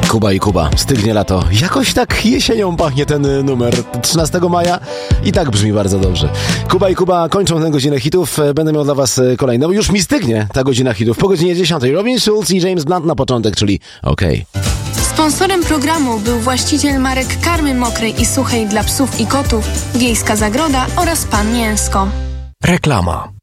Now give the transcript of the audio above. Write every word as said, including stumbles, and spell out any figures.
Kuba i Kuba, stygnie lato. Jakoś tak jesienią pachnie ten numer. trzynastego maja i tak brzmi bardzo dobrze. Kuba i Kuba kończą tę godzinę hitów. Będę miał dla was kolejną. Już mi stygnie ta godzina hitów. Po godzinie dziesiątej Robin Schulz i James Blunt na początek, czyli okej. Okay. Sponsorem programu był właściciel marek karmy mokrej i suchej dla psów i kotów, Wiejska Zagroda oraz Pan Mięsko. Reklama.